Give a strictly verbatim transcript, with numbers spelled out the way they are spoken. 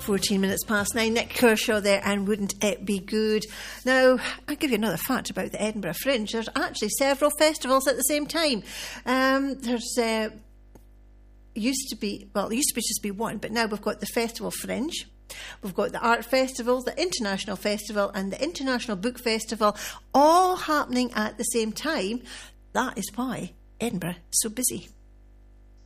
fourteen minutes past nine. Nick Kershaw there, and wouldn't it be good? Now, I'll give you another fact about the Edinburgh Fringe. There's actually several festivals at the same time. Um, there's uh, used to be, well, it used to be just be one, but now we've got the Festival Fringe. We've got the Art Festival, the International Festival, and the International Book Festival, all happening at the same time. That is why Edinburgh is so busy.